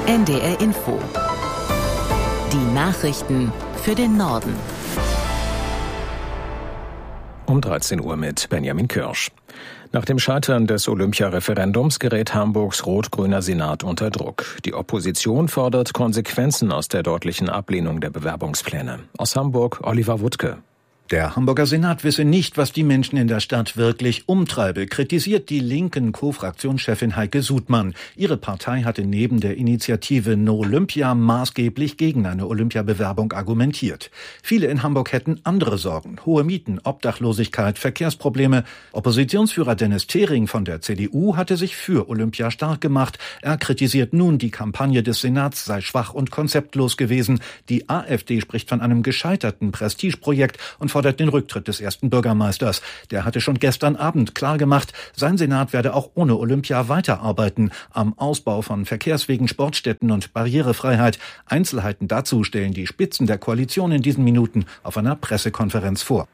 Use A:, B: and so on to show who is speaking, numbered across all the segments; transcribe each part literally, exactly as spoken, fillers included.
A: N D R Info. Die Nachrichten für den Norden.
B: Um dreizehn Uhr mit Benjamin Kirsch. Nach dem Scheitern des Olympia-Referendums gerät Hamburgs rot-grüner Senat unter Druck. Die Opposition fordert Konsequenzen aus der deutlichen Ablehnung der Bewerbungspläne. Aus Hamburg Oliver Wuttke.
C: Der Hamburger Senat wisse nicht, was die Menschen in der Stadt wirklich umtreibe, kritisiert die linken Co-Fraktionschefin Heike Sudmann. Ihre Partei hatte neben der Initiative No Olympia maßgeblich gegen eine Olympiabewerbung argumentiert. Viele in Hamburg hätten andere Sorgen: hohe Mieten, Obdachlosigkeit, Verkehrsprobleme. Oppositionsführer Dennis Thering von der C D U hatte sich für Olympia stark gemacht. Er kritisiert nun, die Kampagne des Senats sei schwach und konzeptlos gewesen. Die AfD spricht von einem gescheiterten Prestigeprojekt und fordert den Rücktritt des ersten Bürgermeisters. Der hatte schon gestern Abend klargemacht, sein Senat werde auch ohne Olympia weiterarbeiten am Ausbau von Verkehrswegen, Sportstätten und Barrierefreiheit. Einzelheiten dazu stellen die Spitzen der Koalition in diesen Minuten auf einer Pressekonferenz vor.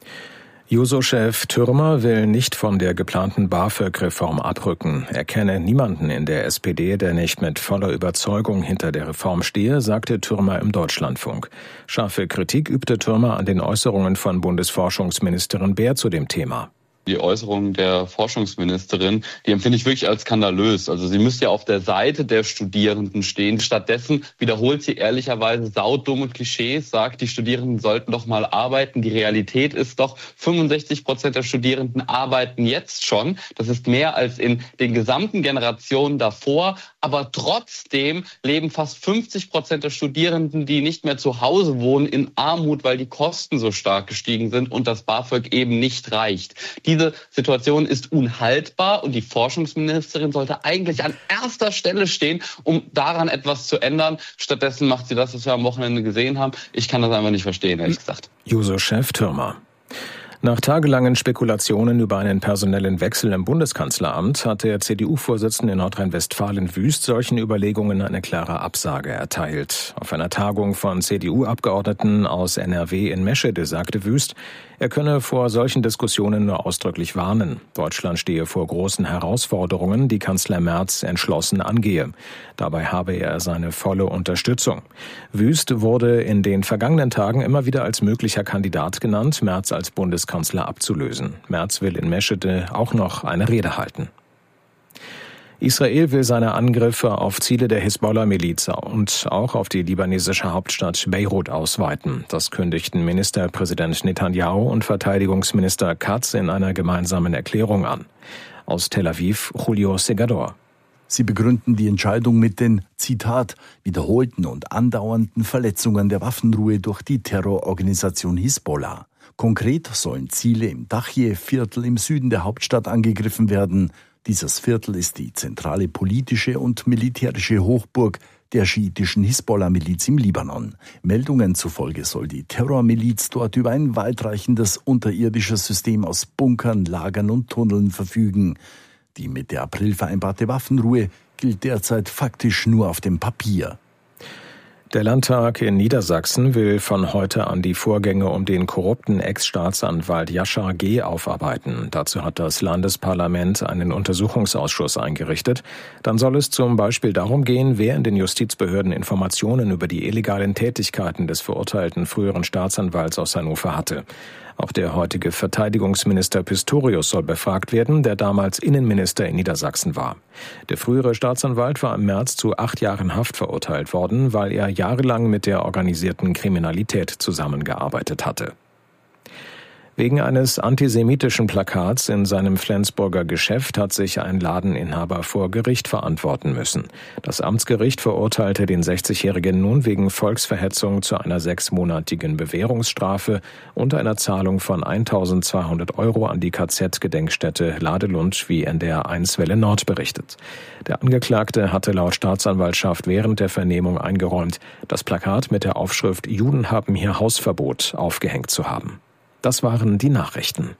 B: Juso-Chef Thürmer will nicht von der geplanten BAföG-Reform abrücken. Er kenne niemanden in der S P D, der nicht mit voller Überzeugung hinter der Reform stehe, sagte Thürmer im Deutschlandfunk. Scharfe Kritik übte Thürmer an den Äußerungen von Bundesforschungsministerin Baer zu dem Thema.
D: Die Äußerung der Forschungsministerin, die empfinde ich wirklich als skandalös. Also sie müsste ja auf der Seite der Studierenden stehen. Stattdessen wiederholt sie ehrlicherweise saudumme Klischees, sagt, die Studierenden sollten doch mal arbeiten. Die Realität ist doch, fünfundsechzig Prozent der Studierenden arbeiten jetzt schon. Das ist mehr als in den gesamten Generationen davor. Aber trotzdem leben fast fünfzig Prozent der Studierenden, die nicht mehr zu Hause wohnen, in Armut, weil die Kosten so stark gestiegen sind und das BAföG eben nicht reicht. Diese Situation ist unhaltbar und die Forschungsministerin sollte eigentlich an erster Stelle stehen, um daran etwas zu ändern. Stattdessen macht sie das, was wir am Wochenende gesehen haben. Ich kann das einfach nicht verstehen, ehrlich gesagt.
B: Juso-Chef Thürmer. Nach tagelangen Spekulationen über einen personellen Wechsel im Bundeskanzleramt hat der C D U-Vorsitzende in Nordrhein-Westfalen Wüst solchen Überlegungen eine klare Absage erteilt. Auf einer Tagung von C D U-Abgeordneten aus N R W in Meschede sagte Wüst, er könne vor solchen Diskussionen nur ausdrücklich warnen. Deutschland stehe vor großen Herausforderungen, die Kanzler Merz entschlossen angehe. Dabei habe er seine volle Unterstützung. Wüst wurde in den vergangenen Tagen immer wieder als möglicher Kandidat genannt, Merz als Bundeskanzler abzulösen. Merz will in Meschede auch noch eine Rede halten. Israel will seine Angriffe auf Ziele der Hisbollah-Miliz und auch auf die libanesische Hauptstadt Beirut ausweiten. Das kündigten Ministerpräsident Netanyahu und Verteidigungsminister Katz in einer gemeinsamen Erklärung an. Aus Tel Aviv, Julio Segador.
E: Sie begründen die Entscheidung mit den, Zitat, wiederholten und andauernden Verletzungen der Waffenruhe durch die Terrororganisation Hisbollah. Konkret sollen Ziele im Dachje-Viertel im Süden der Hauptstadt angegriffen werden. Dieses Viertel ist die zentrale politische und militärische Hochburg der schiitischen Hisbollah-Miliz im Libanon. Meldungen zufolge soll die Terrormiliz dort über ein weitreichendes unterirdisches System aus Bunkern, Lagern und Tunneln verfügen. Die Mitte April vereinbarte Waffenruhe gilt derzeit faktisch nur auf dem Papier.
B: Der Landtag in Niedersachsen will von heute an die Vorgänge um den korrupten Ex-Staatsanwalt Yashar G. aufarbeiten. Dazu hat das Landesparlament einen Untersuchungsausschuss eingerichtet. Dann soll es zum Beispiel darum gehen, wer in den Justizbehörden Informationen über die illegalen Tätigkeiten des verurteilten früheren Staatsanwalts aus Hannover hatte. Auch der heutige Verteidigungsminister Pistorius soll befragt werden, der damals Innenminister in Niedersachsen war. Der frühere Staatsanwalt war im März zu acht Jahren Haft verurteilt worden, weil er jahrelang mit der organisierten Kriminalität zusammengearbeitet hatte. Wegen eines antisemitischen Plakats in seinem Flensburger Geschäft hat sich ein Ladeninhaber vor Gericht verantworten müssen. Das Amtsgericht verurteilte den sechzigjährigen nun wegen Volksverhetzung zu einer sechsmonatigen Bewährungsstrafe und einer Zahlung von eintausendzweihundert Euro an die K Z-Gedenkstätte Ladelund, wie N D R eins Welle Nord berichtet. Der Angeklagte hatte laut Staatsanwaltschaft während der Vernehmung eingeräumt, das Plakat mit der Aufschrift »Juden haben hier Hausverbot« aufgehängt zu haben. Das waren die Nachrichten.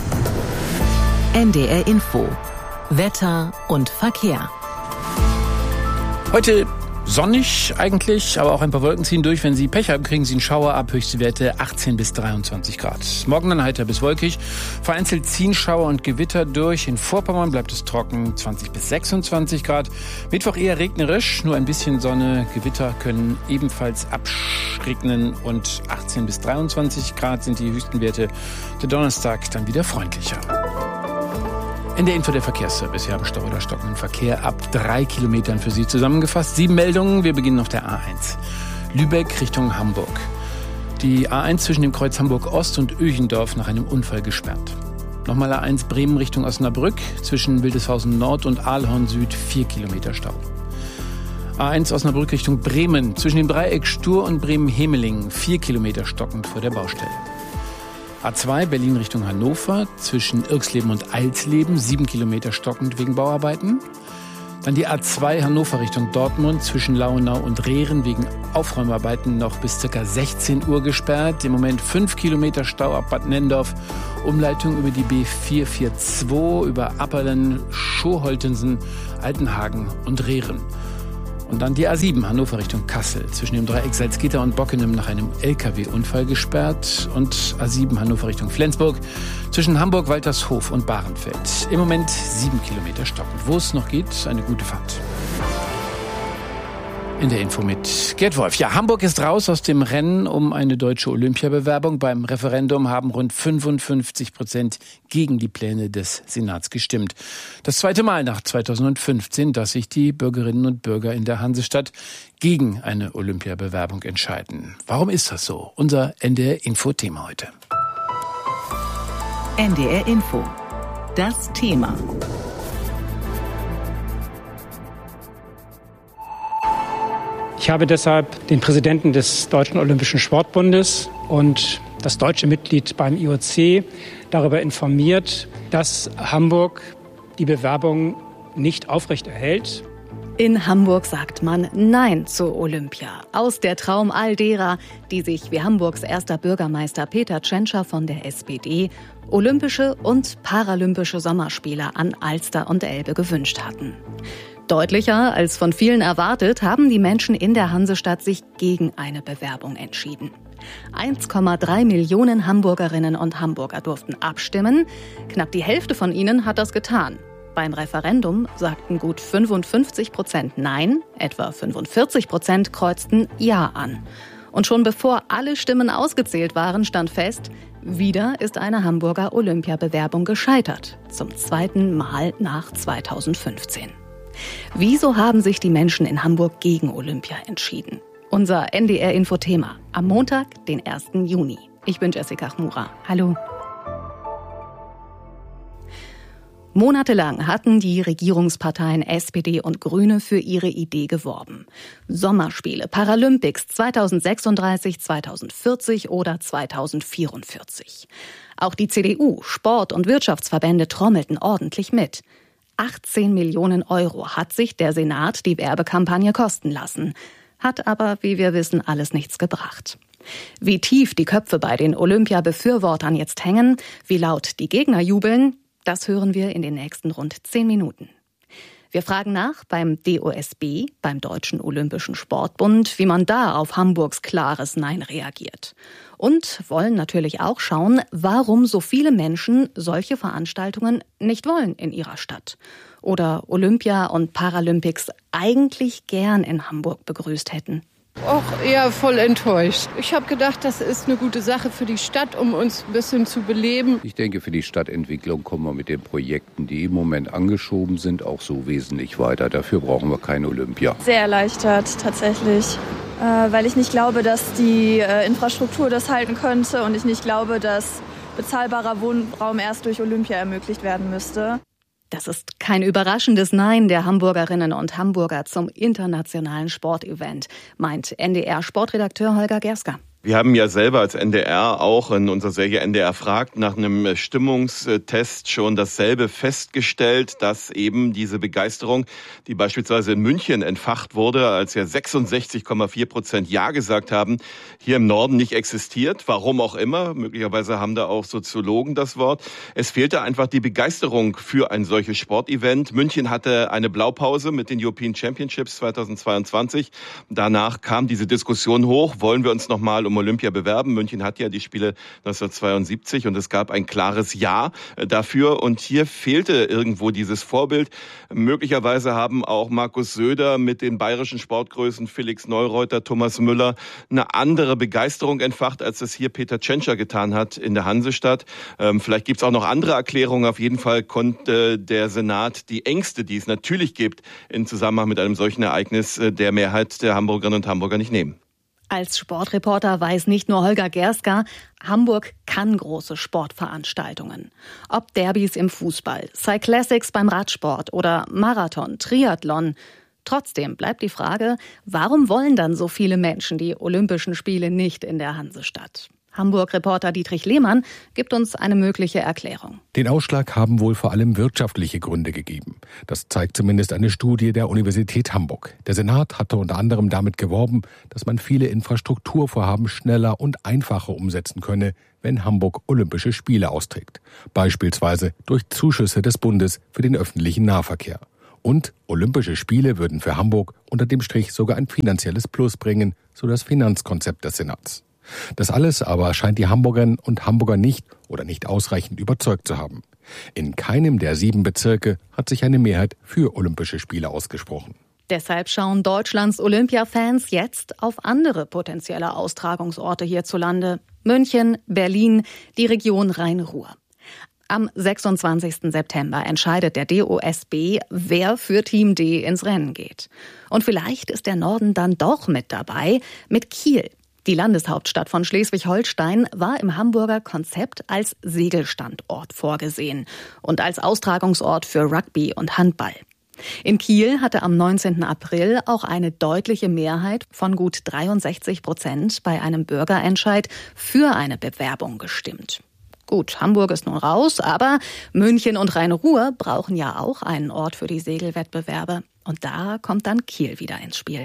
A: N D R Info. Wetter und Verkehr.
C: Heute
F: Sonnig eigentlich, aber auch ein paar Wolken ziehen durch. Wenn Sie Pech haben, kriegen Sie einen Schauer ab. Höchste Werte achtzehn bis dreiundzwanzig Grad. Morgen dann heiter bis wolkig. Vereinzelt ziehen Schauer und Gewitter durch. In Vorpommern bleibt es trocken, zwanzig bis sechsundzwanzig Grad. Mittwoch eher regnerisch, nur ein bisschen Sonne. Gewitter können ebenfalls abregnen und achtzehn bis dreiundzwanzig Grad sind die höchsten Werte. Der Donnerstag dann wieder freundlicher. In der Info der Verkehrsservice. Wir haben Stau oder stockenden Verkehr ab drei Kilometern für Sie zusammengefasst. Sieben Meldungen. Wir beginnen auf der A eins. Lübeck Richtung Hamburg. Die A eins zwischen dem Kreuz Hamburg-Ost und Öchendorf nach einem Unfall gesperrt. Nochmal A eins Bremen Richtung Osnabrück. Zwischen Wildeshausen Nord und Aalhorn Süd vier Kilometer Stau. A eins Osnabrück Richtung Bremen. Zwischen dem Dreieck Stur und Bremen-Hemeling vier Kilometer stockend vor der Baustelle. A zwei Berlin Richtung Hannover, zwischen Irxleben und Alsleben, sieben Kilometer stockend wegen Bauarbeiten. Dann die A zwei Hannover Richtung Dortmund, zwischen Lauenau und Rehren wegen Aufräumarbeiten noch bis ca. sechzehn Uhr gesperrt. Im Moment fünf Kilometer Stau ab Bad Nennendorf. Umleitung über die B vier vier zwei, über Apperlen, Schoholtensen, Altenhagen und Rehren. Und dann die A sieben Hannover Richtung Kassel, zwischen dem Dreieck Salzgitter und Bockenem nach einem L K W-Unfall gesperrt. Und A sieben Hannover Richtung Flensburg, zwischen Hamburg, Waltershof und Bahrenfeld. Im Moment sieben Kilometer stockend. Wo es noch geht, eine gute Fahrt. In der Info mit Gerd Wolf. Ja, Hamburg ist raus aus dem Rennen um eine deutsche Olympiabewerbung. Beim Referendum haben rund fünfundfünfzig Prozent gegen die Pläne des Senats gestimmt. Das zweite Mal nach zweitausendfünfzehn, dass sich die Bürgerinnen und Bürger in der Hansestadt gegen eine Olympiabewerbung entscheiden. Warum ist das so? Unser N D R-Info-Thema heute.
A: N D R Info. Das Thema.
G: Ich habe deshalb den Präsidenten des Deutschen Olympischen Sportbundes und das deutsche Mitglied beim I O C darüber informiert, dass Hamburg die Bewerbung nicht aufrechterhält.
H: In Hamburg sagt man Nein zu Olympia. Aus der Traum all derer, die sich wie Hamburgs erster Bürgermeister Peter Tschentscher von der S P D olympische und paralympische Sommerspiele an Alster und Elbe gewünscht hatten. Deutlicher als von vielen erwartet, haben die Menschen in der Hansestadt sich gegen eine Bewerbung entschieden. eins Komma drei Millionen Hamburgerinnen und Hamburger durften abstimmen. Knapp die Hälfte von ihnen hat das getan. Beim Referendum sagten gut fünfundfünfzig Prozent Nein, etwa fünfundvierzig Prozent kreuzten Ja an. Und schon bevor alle Stimmen ausgezählt waren, stand fest, wieder ist eine Hamburger Olympiabewerbung gescheitert. Zum zweiten Mal nach zweitausendfünfzehn. Wieso haben sich die Menschen in Hamburg gegen Olympia entschieden? Unser N D R-Info-Thema am Montag, den ersten Juni. Ich bin Jessica Chmura. Hallo. Monatelang hatten die Regierungsparteien S P D und Grüne für ihre Idee geworben. Sommerspiele, Paralympics zweitausendsechsunddreißig, zweitausendvierzig oder zweitausendvierundvierzig. Auch die C D U, Sport- und Wirtschaftsverbände trommelten ordentlich mit. achtzehn Millionen Euro hat sich der Senat die Werbekampagne kosten lassen. Hat aber, wie wir wissen, alles nichts gebracht. Wie tief die Köpfe bei den Olympia-Befürwortern jetzt hängen, wie laut die Gegner jubeln, das hören wir in den nächsten rund zehn Minuten. Wir fragen nach beim D O S B, beim Deutschen Olympischen Sportbund, wie man da auf Hamburgs klares Nein reagiert. Und wollen natürlich auch schauen, warum so viele Menschen solche Veranstaltungen nicht wollen in ihrer Stadt. Oder Olympia und Paralympics eigentlich gern in Hamburg begrüßt hätten.
I: Auch eher voll enttäuscht. Ich habe gedacht, das ist eine gute Sache für die Stadt, um uns ein bisschen zu beleben.
J: Ich denke, für die Stadtentwicklung kommen wir mit den Projekten, die im Moment angeschoben sind, auch so wesentlich weiter. Dafür brauchen wir kein Olympia.
K: Sehr erleichtert tatsächlich, äh, weil ich nicht glaube, dass die äh, Infrastruktur das halten könnte und ich nicht glaube, dass bezahlbarer Wohnraum erst durch Olympia ermöglicht werden müsste.
H: Das ist kein überraschendes Nein der Hamburgerinnen und Hamburger zum internationalen Sportevent, meint N D R-Sportredakteur Holger Gerska.
L: Wir haben ja selber als N D R auch in unserer Serie N D R fragt nach einem Stimmungstest schon dasselbe festgestellt, dass eben diese Begeisterung, die beispielsweise in München entfacht wurde, als ja sechsundsechzig Komma vier Prozent Ja gesagt haben, hier im Norden nicht existiert. Warum auch immer. Möglicherweise haben da auch Soziologen das Wort. Es fehlte einfach die Begeisterung für ein solches Sportevent. München hatte eine Blaupause mit den European Championships zweitausendzweiundzwanzig. Danach kam diese Diskussion hoch. Wollen wir uns nochmal um Olympia bewerben? München hat ja die Spiele neunzehnhundertzweiundsiebzig und es gab ein klares Ja dafür. Und hier fehlte irgendwo dieses Vorbild. Möglicherweise haben auch Markus Söder mit den bayerischen Sportgrößen Felix Neureuter, Thomas Müller eine andere Begeisterung entfacht, als das hier Peter Tschentscher getan hat in der Hansestadt. Ähm, vielleicht gibt es auch noch andere Erklärungen. Auf jeden Fall konnte der Senat die Ängste, die es natürlich gibt, in Zusammenhang mit einem solchen Ereignis der Mehrheit der Hamburgerinnen und Hamburger nicht nehmen.
H: Als Sportreporter weiß nicht nur Holger Gerska, Hamburg kann große Sportveranstaltungen. Ob Derbys im Fußball, Cyclassics beim Radsport oder Marathon, Triathlon. Trotzdem bleibt die Frage, warum wollen dann so viele Menschen die Olympischen Spiele nicht in der Hansestadt? Hamburg-Reporter Dietrich Lehmann gibt uns eine mögliche Erklärung.
M: Den Ausschlag haben wohl vor allem wirtschaftliche Gründe gegeben. Das zeigt zumindest eine Studie der Universität Hamburg. Der Senat hatte unter anderem damit geworben, dass man viele Infrastrukturvorhaben schneller und einfacher umsetzen könne, wenn Hamburg Olympische Spiele austrägt. Beispielsweise durch Zuschüsse des Bundes für den öffentlichen Nahverkehr. Und Olympische Spiele würden für Hamburg unter dem Strich sogar ein finanzielles Plus bringen, so das Finanzkonzept des Senats. Das alles aber scheint die Hamburgerinnen und Hamburger nicht oder nicht ausreichend überzeugt zu haben. In keinem der sieben Bezirke hat sich eine Mehrheit für Olympische Spiele ausgesprochen.
H: Deshalb schauen Deutschlands Olympia-Fans jetzt auf andere potenzielle Austragungsorte hierzulande. München, Berlin, die Region Rhein-Ruhr. Am sechsundzwanzigsten September entscheidet der D O S B, wer für Team D ins Rennen geht. Und vielleicht ist der Norden dann doch mit dabei, mit Kiel. Die Landeshauptstadt von Schleswig-Holstein war im Hamburger Konzept als Segelstandort vorgesehen und als Austragungsort für Rugby und Handball. In Kiel hatte am neunzehnten April auch eine deutliche Mehrheit von gut dreiundsechzig Prozent bei einem Bürgerentscheid für eine Bewerbung gestimmt. Gut, Hamburg ist nun raus, aber München und Rhein-Ruhr brauchen ja auch einen Ort für die Segelwettbewerbe. Und da kommt dann Kiel wieder ins Spiel.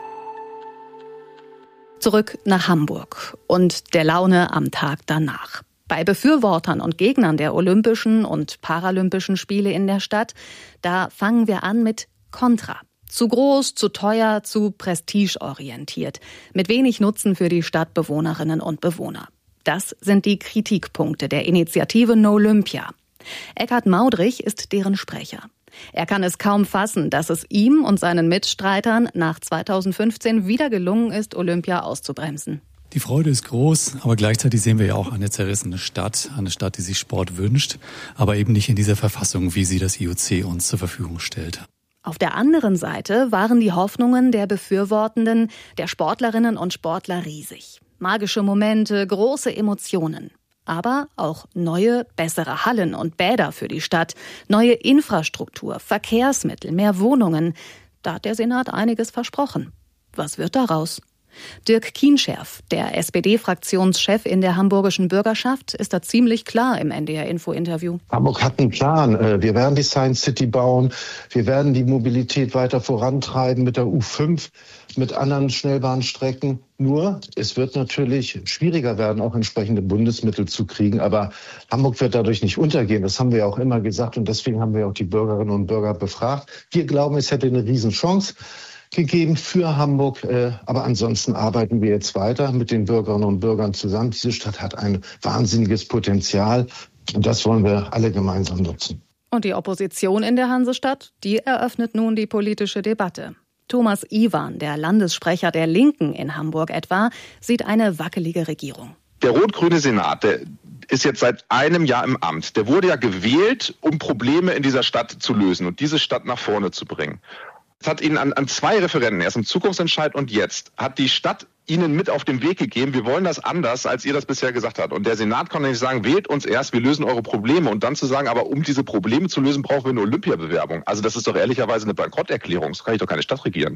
H: Zurück nach Hamburg und der Laune am Tag danach. Bei Befürwortern und Gegnern der Olympischen und Paralympischen Spiele in der Stadt, da fangen wir an mit Kontra. Zu groß, zu teuer, zu prestigeorientiert. Mit wenig Nutzen für die Stadtbewohnerinnen und Bewohner. Das sind die Kritikpunkte der Initiative Nolympia. Eckhard Maudrich ist deren Sprecher. Er kann es kaum fassen, dass es ihm und seinen Mitstreitern nach zweitausendfünfzehn wieder gelungen ist, Olympia auszubremsen.
N: Die Freude ist groß, aber gleichzeitig sehen wir ja auch eine zerrissene Stadt, eine Stadt, die sich Sport wünscht, aber eben nicht in dieser Verfassung, wie sie das I O C uns zur Verfügung stellt.
H: Auf der anderen Seite waren die Hoffnungen der Befürwortenden, der Sportlerinnen und Sportler riesig. Magische Momente, große Emotionen. Aber auch neue, bessere Hallen und Bäder für die Stadt, neue Infrastruktur, Verkehrsmittel, mehr Wohnungen. Da hat der Senat einiges versprochen. Was wird daraus? Dirk Kienscherf, der S P D-Fraktionschef in der hamburgischen Bürgerschaft, ist da ziemlich klar im N D R-Info-Interview.
O: Hamburg hat einen Plan. Wir werden die Science City bauen. Wir werden die Mobilität weiter vorantreiben mit der U fünf, mit anderen Schnellbahnstrecken. Nur, es wird natürlich schwieriger werden, auch entsprechende Bundesmittel zu kriegen. Aber Hamburg wird dadurch nicht untergehen. Das haben wir ja auch immer gesagt. Und deswegen haben wir auch die Bürgerinnen und Bürger befragt. Wir glauben, es hätte eine Riesenchance gegeben für Hamburg. Aber ansonsten arbeiten wir jetzt weiter mit den Bürgerinnen und Bürgern zusammen. Diese Stadt hat ein wahnsinniges Potenzial. Und das wollen wir alle gemeinsam nutzen.
H: Und die Opposition in der Hansestadt, die eröffnet nun die politische Debatte. Thomas Iwan, der Landessprecher der Linken in Hamburg etwa, sieht eine wackelige Regierung.
P: Der rot-grüne Senat, der ist jetzt seit einem Jahr im Amt. Der wurde ja gewählt, um Probleme in dieser Stadt zu lösen und diese Stadt nach vorne zu bringen. Es hat ihnen an, an zwei Referenden, erst im Zukunftsentscheid und jetzt, hat die Stadt ihnen mit auf den Weg gegeben, wir wollen das anders, als ihr das bisher gesagt habt. Und der Senat konnte nicht sagen, wählt uns erst, wir lösen eure Probleme. Und dann zu sagen, aber um diese Probleme zu lösen, brauchen wir eine Olympiabewerbung. Also das ist doch ehrlicherweise eine Bankrotterklärung. So kann ich doch keine Stadt regieren.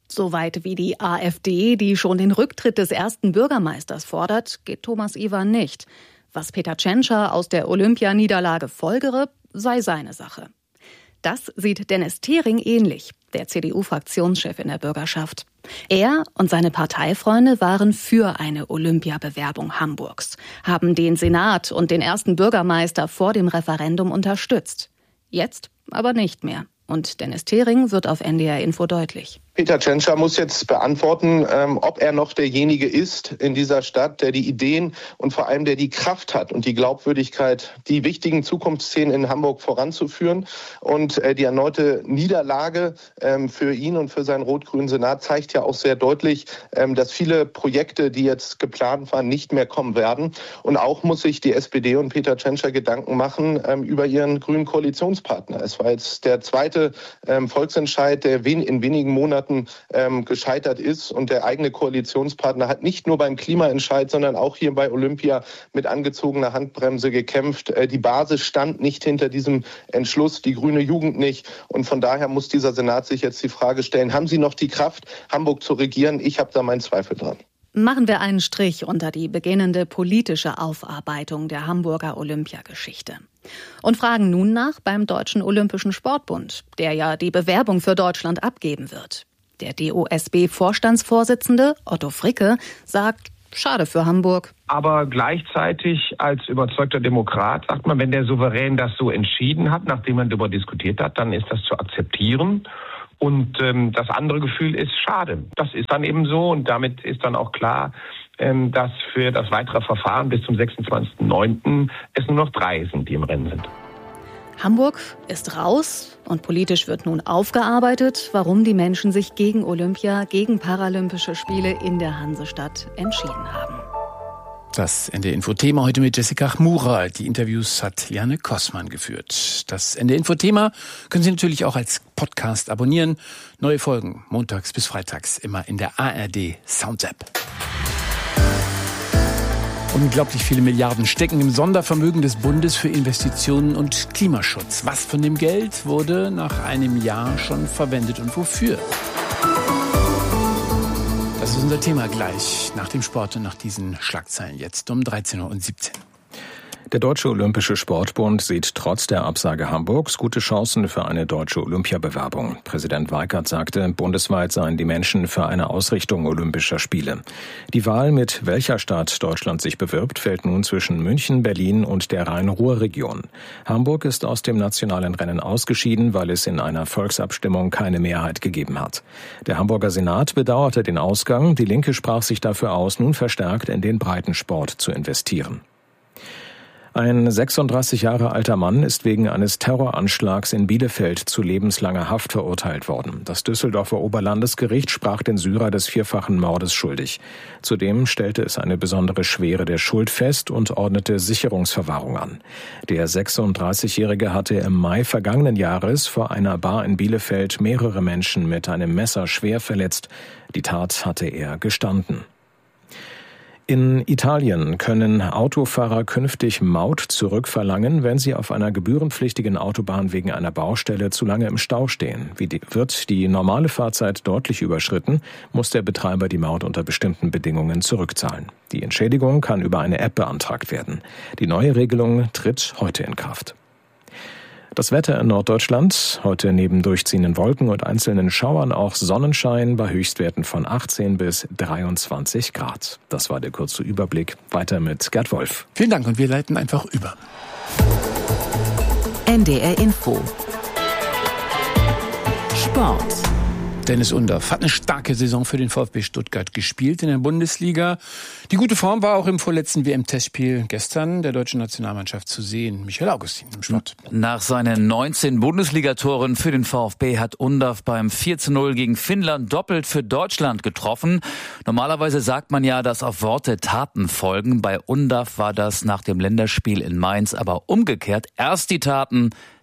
H: Soweit wie die AfD, die schon den Rücktritt des ersten Bürgermeisters fordert, geht Thomas Iwan nicht. Was Peter Tschentscher aus der Olympianiederlage folgere, sei seine Sache. Das sieht Dennis Thering ähnlich, der C D U-Fraktionschef in der Bürgerschaft. Er und seine Parteifreunde waren für eine Olympiabewerbung Hamburgs, haben den Senat und den ersten Bürgermeister vor dem Referendum unterstützt. Jetzt aber nicht mehr. Und Dennis Thering wird auf N D R Info deutlich.
O: Peter Tschentscher muss jetzt beantworten, ähm, ob er noch derjenige ist in dieser Stadt, der die Ideen und vor allem der die Kraft hat und die Glaubwürdigkeit, die wichtigen Zukunftsszenen in Hamburg voranzuführen. Und äh, die erneute Niederlage ähm, für ihn und für seinen rot-grünen Senat zeigt ja auch sehr deutlich, ähm, dass viele Projekte, die jetzt geplant waren, nicht mehr kommen werden. Und auch muss sich die S P D und Peter Tschentscher Gedanken machen ähm, über ihren grünen Koalitionspartner. Es war jetzt der zweite ähm, Volksentscheid, der wen- in wenigen Monaten Ähm, gescheitert ist. Und der eigene Koalitionspartner hat nicht nur beim Klimaentscheid, sondern auch hier bei Olympia mit angezogener Handbremse gekämpft. Äh, die Basis stand nicht hinter diesem Entschluss, die grüne Jugend nicht. Und von daher muss dieser Senat sich jetzt die Frage stellen, haben Sie noch die Kraft, Hamburg zu regieren? Ich habe da meinen Zweifel dran.
H: Machen wir einen Strich unter die beginnende politische Aufarbeitung der Hamburger Olympiageschichte. Und fragen nun nach beim Deutschen Olympischen Sportbund, der ja die Bewerbung für Deutschland abgeben wird. Der D O S B-Vorstandsvorsitzende Otto Fricke sagt, schade für Hamburg.
Q: Aber gleichzeitig als überzeugter Demokrat sagt man, wenn der Souverän das so entschieden hat, nachdem man darüber diskutiert hat, dann ist das zu akzeptieren. Und ähm, das andere Gefühl ist schade. Das ist dann eben so und damit ist dann auch klar, ähm, dass für das weitere Verfahren bis zum sechsundzwanzigsten neunten es nur noch drei sind, die im Rennen sind.
H: Hamburg ist raus und politisch wird nun aufgearbeitet, warum die Menschen sich gegen Olympia, gegen Paralympische Spiele in der Hansestadt entschieden haben.
F: Das N D R Info-Thema heute mit Jessica Chmura. Die Interviews hat Liane Kossmann geführt. Das N D R Info-Thema können Sie natürlich auch als Podcast abonnieren. Neue Folgen montags bis freitags immer in der A R D Sound-App. Unglaublich viele Milliarden stecken im Sondervermögen des Bundes für Investitionen und Klimaschutz. Was von dem Geld wurde nach einem Jahr schon verwendet und wofür? Das ist unser Thema gleich nach dem Sport und nach diesen Schlagzeilen jetzt um dreizehn Uhr siebzehn.
B: Der Deutsche Olympische Sportbund sieht trotz der Absage Hamburgs gute Chancen für eine deutsche Olympiabewerbung. Präsident Weikert sagte, bundesweit seien die Menschen für eine Ausrichtung Olympischer Spiele. Die Wahl, mit welcher Stadt Deutschland sich bewirbt, fällt nun zwischen München, Berlin und der Rhein-Ruhr-Region. Hamburg ist aus dem nationalen Rennen ausgeschieden, weil es in einer Volksabstimmung keine Mehrheit gegeben hat. Der Hamburger Senat bedauerte den Ausgang. Die Linke sprach sich dafür aus, nun verstärkt in den Breitensport zu investieren. Ein sechsunddreißig Jahre alter Mann ist wegen eines Terroranschlags in Bielefeld zu lebenslanger Haft verurteilt worden. Das Düsseldorfer Oberlandesgericht sprach den Syrer des vierfachen Mordes schuldig. Zudem stellte es eine besondere Schwere der Schuld fest und ordnete Sicherungsverwahrung an. Der sechsunddreißigjährige hatte im Mai vergangenen Jahres vor einer Bar in Bielefeld mehrere Menschen mit einem Messer schwer verletzt. Die Tat hatte er gestanden. In Italien können Autofahrer künftig Maut zurückverlangen, wenn sie auf einer gebührenpflichtigen Autobahn wegen einer Baustelle zu lange im Stau stehen. Wie die, wird die normale Fahrzeit deutlich überschritten, muss der Betreiber die Maut unter bestimmten Bedingungen zurückzahlen. Die Entschädigung kann über eine App beantragt werden. Die neue Regelung tritt heute in Kraft. Das Wetter in Norddeutschland, heute neben durchziehenden Wolken und einzelnen Schauern auch Sonnenschein bei Höchstwerten von achtzehn bis dreiundzwanzig Grad. Das war der kurze Überblick. Weiter mit Gerd Wolf.
F: Vielen Dank und wir leiten einfach über.
A: N D R Info. Sport.
F: Dennis Undorf hat eine starke Saison für den VfB Stuttgart gespielt in der Bundesliga. Die gute Form war auch im vorletzten W M-Testspiel gestern der deutschen Nationalmannschaft zu sehen. Michael Augustin im Sport.
R: Nach seinen neunzehn Bundesligatoren für den VfB hat Undorf beim vier zu null gegen Finnland doppelt für Deutschland getroffen. Normalerweise sagt man ja, dass auf Worte Taten folgen. Bei Undorf war das nach dem Länderspiel in Mainz aber umgekehrt. Erst die Taten,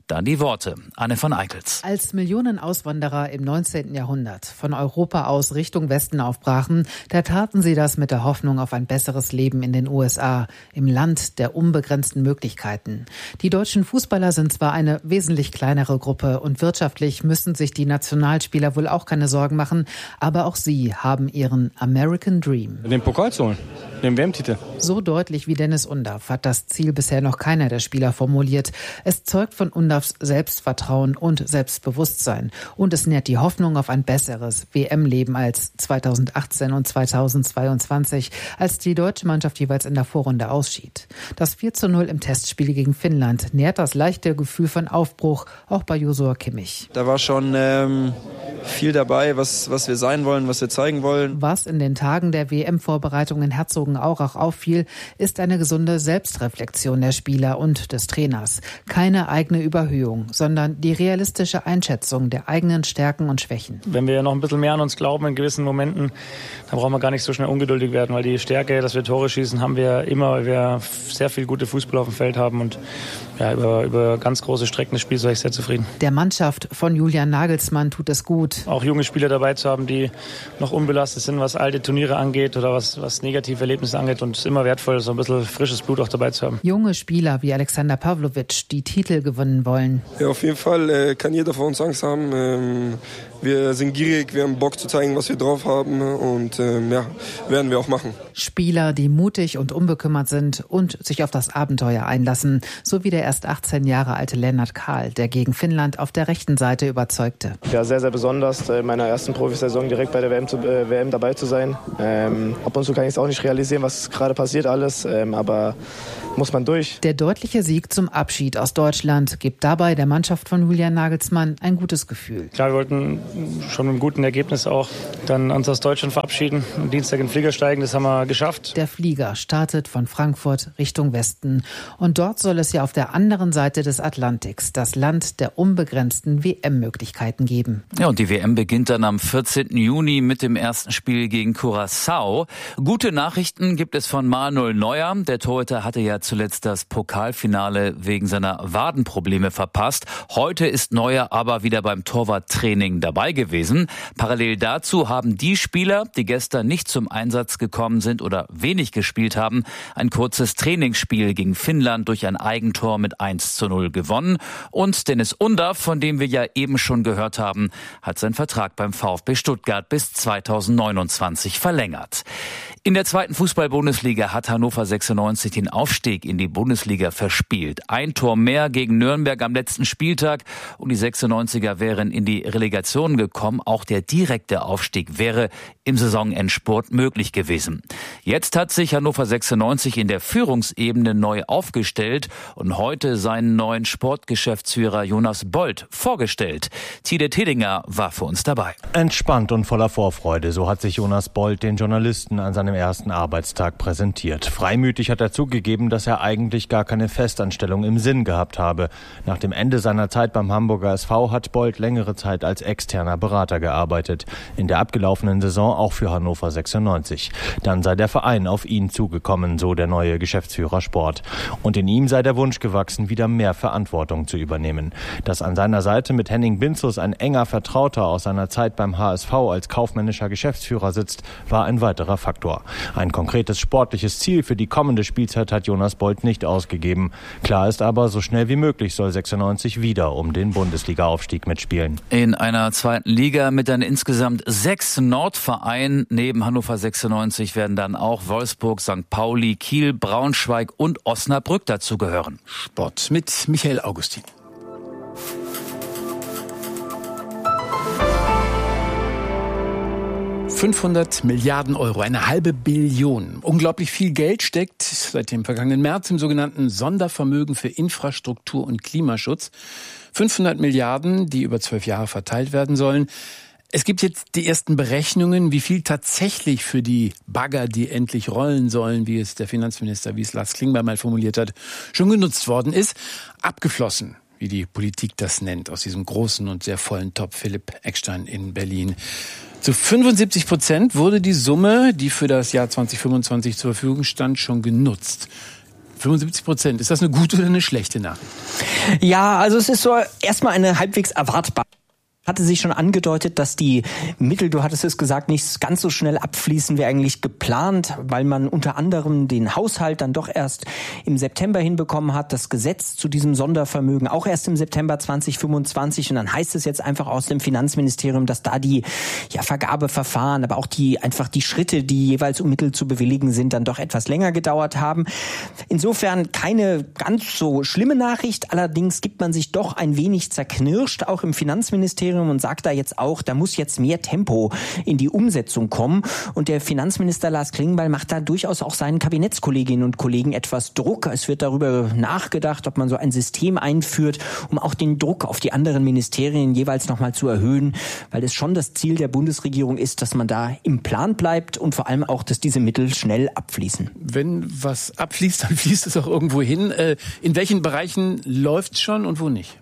R: Dann die Worte. Anne von Eickels.
S: Als Millionen Auswanderer im neunzehnten Jahrhundert von Europa aus Richtung Westen aufbrachen, da taten sie das mit der Hoffnung auf ein besseres Leben in den U S A, im Land der unbegrenzten Möglichkeiten. Die deutschen Fußballer sind zwar eine wesentlich kleinere Gruppe und wirtschaftlich müssen sich die Nationalspieler wohl auch keine Sorgen machen, aber auch sie haben ihren American Dream.
T: Den Pokal zu holen, den W M-Titel.
S: So deutlich wie Dennis Undaff hat das Ziel bisher noch keiner der Spieler formuliert. Es zeugt von Undaffs Selbstvertrauen und Selbstbewusstsein. Und es nährt die Hoffnung auf ein besseres W M-Leben als zweitausendachtzehn und zweitausendzweiundzwanzig, als die deutsche Mannschaft jeweils in der Vorrunde ausschied. Das vier zu null im Testspiel gegen Finnland nährt das leichte Gefühl von Aufbruch, auch bei Josua Kimmich.
U: Da war schon ähm, viel dabei, was, was wir sein wollen, was wir zeigen wollen.
S: Was in den Tagen der W M-Vorbereitung in Herzogenaurach auffiel, ist eine gesunde Selbstreflexion der Spieler und des Trainers. Keine eigene Überhöhung, sondern die realistische Einschätzung der eigenen Stärken und Schwächen.
T: Wenn wir noch ein bisschen mehr an uns glauben in gewissen Momenten, dann brauchen wir gar nicht so schnell ungeduldig werden, weil die Stärke, dass wir Tore schießen, haben wir immer, weil wir sehr viel gute Fußballer auf dem Feld haben und ja, über, über ganz große Strecken des Spiels war ich sehr zufrieden.
S: Der Mannschaft von Julian Nagelsmann tut es gut.
T: Auch junge Spieler dabei zu haben, die noch unbelastet sind, was alte Turniere angeht oder was, was negative Erlebnisse angeht, und es ist immer wertvoll, so ein bisschen frisches Blut auch dabei zu haben.
S: Junge Spieler wie Alexander Pavlovic, die Titel gewinnen wollen.
V: Ja, auf jeden Fall äh, kann jeder von uns Angst haben. Ähm, wir sind gierig, wir haben Bock zu zeigen, was wir drauf haben, und ähm, ja, werden wir auch machen.
S: Spieler, die mutig und unbekümmert sind und sich auf das Abenteuer einlassen, so wie der erst achtzehn Jahre alte Lennart Kahl, der gegen Finnland auf der rechten Seite überzeugte.
W: Ja, sehr, sehr besonders, in meiner ersten Profisaison direkt bei der W M, zu, äh, W M dabei zu sein. Ähm, ab und zu kann ich es auch nicht realisieren, was gerade passiert alles, ähm, aber muss man durch.
S: Der deutliche Sieg zum Abschied aus Deutschland gibt dabei der Mannschaft von Julian Nagelsmann ein gutes Gefühl.
T: Klar, wir wollten schon mit einem guten Ergebnis auch dann uns aus Deutschland verabschieden, am Dienstag in den Flieger steigen, das haben wir geschafft.
S: Der Flieger startet von Frankfurt Richtung Westen und dort soll es ja auf der anderen Seite des Atlantiks das Land der unbegrenzten W M-Möglichkeiten geben.
R: Ja, und die W M beginnt dann am vierzehnten Juni mit dem ersten Spiel gegen Curaçao. Gute Nachrichten gibt es von Manuel Neuer. Der Torhüter hatte ja zuletzt das Pokalfinale wegen seiner Wadenprobleme verpasst. Heute ist Neuer aber wieder beim Torwarttraining dabei gewesen. Parallel dazu haben die Spieler, die gestern nicht zum Einsatz gekommen sind oder wenig gespielt haben, ein kurzes Trainingsspiel gegen Finnland durch ein Eigentor mit eins zu null gewonnen. Und Dennis Undaff, von dem wir ja eben schon gehört haben, hat seinen Vertrag beim VfB Stuttgart bis zweitausendneunundzwanzig verlängert. In der zweiten Fußball-Bundesliga hat Hannover sechsundneunzig den Aufstieg in die Bundesliga verspielt. Ein Tor mehr gegen Nürnberg am letzten Spieltag und die sechsundneunziger wären in die Relegation gekommen. Auch der direkte Aufstieg wäre im Saisonendspurt möglich gewesen. Jetzt hat sich Hannover sechsundneunzig in der Führungsebene neu aufgestellt und heute seinen neuen Sportgeschäftsführer Jonas Bold vorgestellt. Tide Tedinger war für uns dabei.
X: Entspannt und voller Vorfreude, so hat sich Jonas Bold den Journalisten an seinem ersten Arbeitstag präsentiert. Freimütig hat er zugegeben, dass er eigentlich gar keine Festanstellung im Sinn gehabt habe. Nach dem Ende seiner Zeit beim Hamburger S V hat Bold längere Zeit als externer Berater gearbeitet. In der abgelaufenen Saison auch für Hannover sechsundneunzig. Dann sei der Verein auf ihn zugekommen, so der neue Geschäftsführer Sport. Und in ihm sei der Wunsch gewachsen, wieder mehr Verantwortung zu übernehmen. Dass an seiner Seite mit Henning Binzus ein enger Vertrauter aus seiner Zeit beim H S V als kaufmännischer Geschäftsführer sitzt, war ein weiterer Faktor. Ein konkretes sportliches Ziel für die kommende Spielzeit hat Jonas Bold nicht ausgegeben. Klar ist aber, so schnell wie möglich soll sechsundneunzig wieder um den Bundesliga-Aufstieg mitspielen.
R: In einer zweiten Liga mit dann insgesamt sechs Nordvereinen neben Hannover sechsundneunzig werden dann auch Wolfsburg, Sankt Pauli, Kiel, Braunschweig und Osnabrück dazugehören.
F: Sport mit Michael Augustin. fünfhundert Milliarden Euro, eine halbe Billion. Unglaublich viel Geld steckt seit dem vergangenen März im sogenannten Sondervermögen für Infrastruktur und Klimaschutz. fünfhundert Milliarden, die über zwölf Jahre verteilt werden sollen. Es gibt jetzt die ersten Berechnungen, wie viel tatsächlich für die Bagger, die endlich rollen sollen, wie es der Finanzminister, wie es Lars Klingbeil mal formuliert hat, schon genutzt worden ist. Abgeflossen, wie die Politik das nennt, aus diesem großen und sehr vollen Topf. Philipp Eckstein in Berlin. Zu fünfundsiebzig Prozent wurde die Summe, die für das Jahr zwanzig fünfundzwanzig zur Verfügung stand, schon genutzt. fünfundsiebzig Prozent. Ist das eine gute oder eine schlechte Nachricht?
C: Ja, also es ist so erstmal eine halbwegs erwartbare. Hatte sich schon angedeutet, dass die Mittel, du hattest es gesagt, nicht ganz so schnell abfließen wie eigentlich geplant, weil man unter anderem den Haushalt dann doch erst im September hinbekommen hat, das Gesetz zu diesem Sondervermögen auch erst im September zwanzig fünfundzwanzig, und dann heißt es jetzt einfach aus dem Finanzministerium, dass da die ja, Vergabeverfahren, aber auch die einfach die Schritte, die jeweils um Mittel zu bewilligen sind, dann doch etwas länger gedauert haben. Insofern keine ganz so schlimme Nachricht, allerdings gibt man sich doch ein wenig zerknirscht, auch im Finanzministerium, und sagt da jetzt auch, da muss jetzt mehr Tempo in die Umsetzung kommen. Und der Finanzminister Lars Klingbeil macht da durchaus auch seinen Kabinettskolleginnen und Kollegen etwas Druck. Es wird darüber nachgedacht, ob man so ein System einführt, um auch den Druck auf die anderen Ministerien jeweils nochmal zu erhöhen, weil es schon das Ziel der Bundesregierung ist, dass man da im Plan bleibt und vor allem auch, dass diese Mittel schnell abfließen.
F: Wenn was abfließt, dann fließt es auch irgendwo hin. In welchen Bereichen läuft es schon und wo nicht?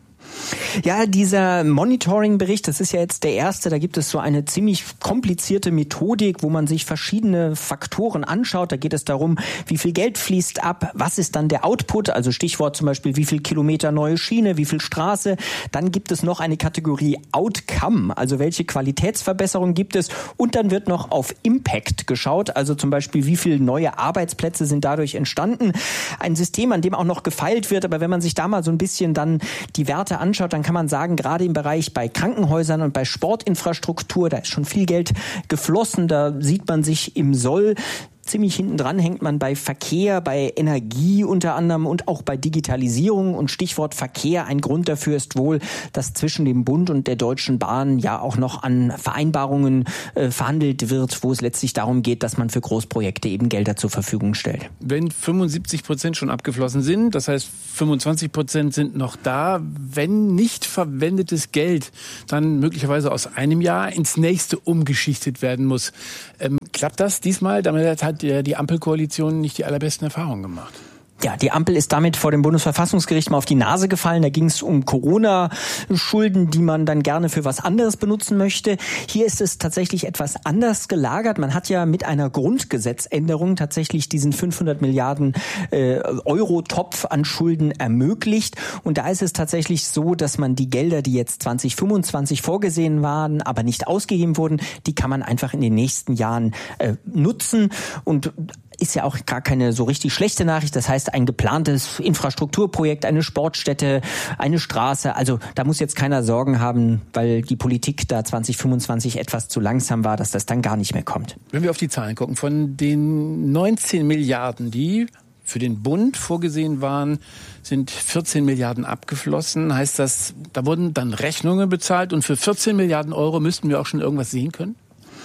C: Ja, dieser Monitoring-Bericht, das ist ja jetzt der erste, da gibt es so eine ziemlich komplizierte Methodik, wo man sich verschiedene Faktoren anschaut. Da geht es darum, wie viel Geld fließt ab, was ist dann der Output, also Stichwort zum Beispiel, wie viel Kilometer neue Schiene, wie viel Straße. Dann gibt es noch eine Kategorie Outcome, also welche Qualitätsverbesserung gibt es, und dann wird noch auf Impact geschaut, also zum Beispiel, wie viele neue Arbeitsplätze sind dadurch entstanden. Ein System, an dem auch noch gefeilt wird, aber wenn man sich da mal so ein bisschen dann die Werte anschaut, dann kann man sagen, gerade im Bereich bei Krankenhäusern und bei Sportinfrastruktur, da ist schon viel Geld geflossen, da sieht man sich im Soll. Ziemlich hinten dran hängt man bei Verkehr, bei Energie unter anderem und auch bei Digitalisierung. Und Stichwort Verkehr, ein Grund dafür ist wohl, dass zwischen dem Bund und der Deutschen Bahn ja auch noch an Vereinbarungen äh, verhandelt wird, wo es letztlich darum geht, dass man für Großprojekte eben Gelder zur Verfügung stellt.
F: Wenn fünfundsiebzig Prozent schon abgeflossen sind, das heißt fünfundzwanzig Prozent sind noch da, wenn nicht verwendetes Geld dann möglicherweise aus einem Jahr ins nächste umgeschichtet werden muss. Ähm, klappt das diesmal? Damit hat die Ampelkoalition nicht die allerbesten Erfahrungen gemacht.
C: Ja, die Ampel ist damit vor dem Bundesverfassungsgericht mal auf die Nase gefallen. Da ging es um Corona-Schulden, die man dann gerne für was anderes benutzen möchte. Hier ist es tatsächlich etwas anders gelagert. Man hat ja mit einer Grundgesetzänderung tatsächlich diesen fünfhundert Milliarden äh, Euro-Topf an Schulden ermöglicht. Und da ist es tatsächlich so, dass man die Gelder, die jetzt zwanzig fünfundzwanzig vorgesehen waren, aber nicht ausgegeben wurden, die kann man einfach in den nächsten Jahren äh, nutzen. Und ist ja auch gar keine so richtig schlechte Nachricht. Das heißt, ein geplantes Infrastrukturprojekt, eine Sportstätte, eine Straße. Also da muss jetzt keiner Sorgen haben, weil die Politik da zwanzig fünfundzwanzig etwas zu langsam war, dass das dann gar nicht mehr kommt.
F: Wenn wir auf die Zahlen gucken, von den neunzehn Milliarden, die für den Bund vorgesehen waren, sind vierzehn Milliarden abgeflossen. Heißt das, da wurden dann Rechnungen bezahlt und für vierzehn Milliarden Euro müssten wir auch schon irgendwas sehen können?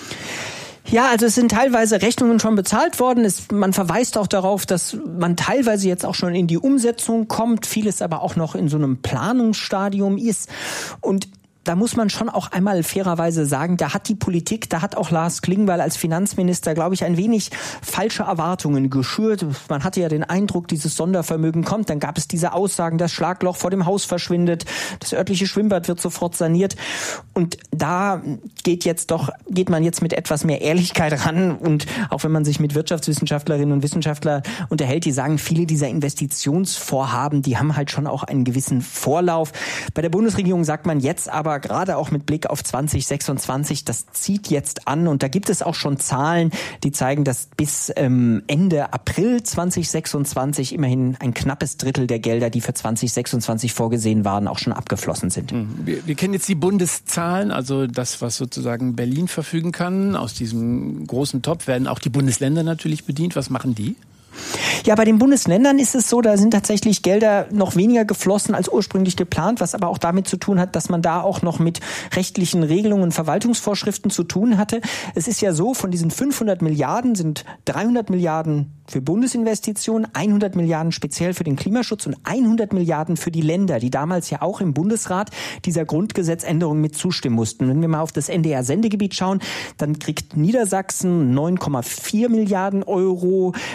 C: Ja, also es sind teilweise Rechnungen schon bezahlt worden. Es, man verweist auch darauf, dass man teilweise jetzt auch schon in die Umsetzung kommt, vieles aber auch noch in so einem Planungsstadium ist. Und da muss man schon auch einmal fairerweise sagen, da hat die Politik, da hat auch Lars Klingbeil als Finanzminister, glaube ich, ein wenig falsche Erwartungen geschürt. Man hatte ja den Eindruck, dieses Sondervermögen kommt. Dann gab es diese Aussagen, das Schlagloch vor dem Haus verschwindet, das örtliche Schwimmbad wird sofort saniert. Und da geht jetzt doch, geht man jetzt mit etwas mehr Ehrlichkeit ran. Und auch wenn man sich mit Wirtschaftswissenschaftlerinnen und Wissenschaftlern unterhält, die sagen, viele dieser Investitionsvorhaben, die haben halt schon auch einen gewissen Vorlauf. Bei der Bundesregierung sagt man jetzt aber, gerade auch mit Blick auf zwanzig sechsundzwanzig, das zieht jetzt an, und da gibt es auch schon Zahlen, die zeigen, dass bis ähm, Ende April zwanzig sechsundzwanzig immerhin ein knappes Drittel der Gelder, die für zwanzig sechsundzwanzig vorgesehen waren, auch schon abgeflossen sind.
F: Wir, wir kennen jetzt die Bundeszahlen, also das, was sozusagen Berlin verfügen kann. Aus diesem großen Topf werden auch die Bundesländer natürlich bedient. Was machen die?
C: Ja, bei den Bundesländern ist es so, da sind tatsächlich Gelder noch weniger geflossen als ursprünglich geplant, was aber auch damit zu tun hat, dass man da auch noch mit rechtlichen Regelungen, Verwaltungsvorschriften zu tun hatte. Es ist ja so, von diesen fünfhundert Milliarden sind dreihundert Milliarden für Bundesinvestitionen, hundert Milliarden speziell für den Klimaschutz und hundert Milliarden für die Länder, die damals ja auch im Bundesrat dieser Grundgesetzänderung mit zustimmen mussten. Wenn wir mal auf das N D R-Sendegebiet schauen, dann kriegt Niedersachsen neun Komma vier Milliarden Euro, Schleswig